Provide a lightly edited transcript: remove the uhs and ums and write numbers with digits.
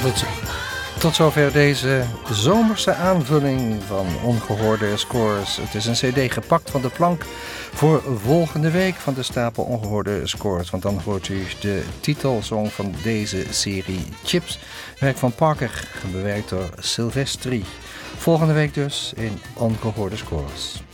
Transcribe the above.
Tot zover deze zomerse aanvulling van Ongehoorde Scores. Het is een cd gepakt van de plank voor volgende week van de stapel Ongehoorde Scores. Want dan hoort u de titelsong van deze serie Chips. Werk van Parker, bewerkt door Silvestri. Volgende week dus in Ongehoorde Scores.